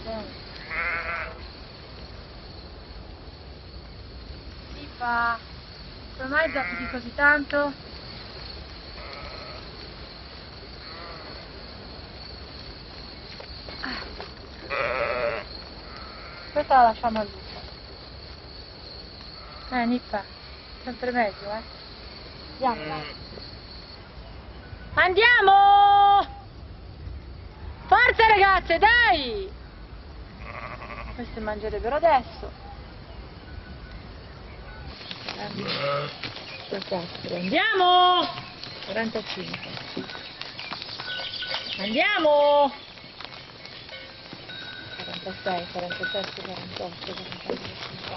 Pippa, come mai zappi così tanto? Questa la lasciamo a Luca. Nippa, sempre meglio, Andiamo, dai. Andiamo! Forza ragazze, dai! Queste mangerebbero adesso. 4. Andiamo! 45. Andiamo! 46, 47, 48, 49, 50.